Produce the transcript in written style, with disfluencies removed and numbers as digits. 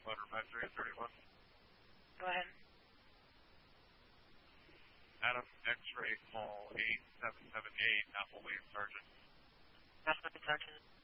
Letter 5331. Go ahead. Adam, X-ray call 8778, Appleway, Sergeant. Appleway, Sergeant.